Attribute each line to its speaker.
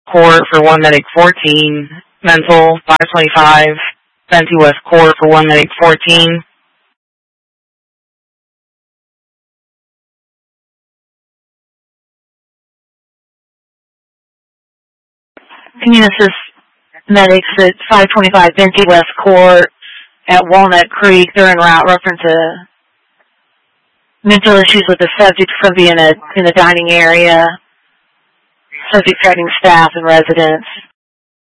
Speaker 1: Court for 1 medic 14, mental 525, Santee West Court for 1 medic 14.
Speaker 2: Can you assist medics at 525 Santee West Court at Walnut Creek? They're en route reference to mental issues with the subject from being in a dining area, subject threatening staff and residents.